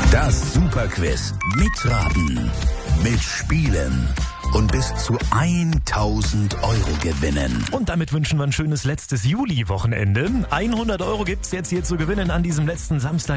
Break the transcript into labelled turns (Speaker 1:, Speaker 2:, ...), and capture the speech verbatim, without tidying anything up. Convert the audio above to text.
Speaker 1: Das Superquiz. Mitraten, mitspielen und bis zu tausend Euro gewinnen.
Speaker 2: Und damit wünschen wir ein schönes letztes Juli-Wochenende. hundert Euro gibt's jetzt hier zu gewinnen an diesem letzten Samstag.